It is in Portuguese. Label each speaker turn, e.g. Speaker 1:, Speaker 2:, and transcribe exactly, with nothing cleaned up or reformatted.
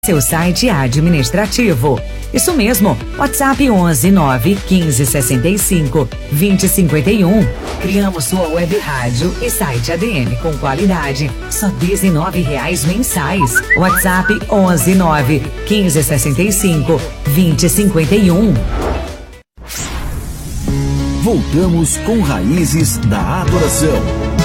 Speaker 1: Seu site administrativo. Isso mesmo, WhatsApp onze nove quinze sessenta e cinco vinte cinquenta e um. Criamos sua web rádio e site A D M com qualidade, só dezenove reais mensais. WhatsApp onze nove quinze sessenta e cinco vinte cinquenta e um.
Speaker 2: Voltamos com Raízes da Adoração.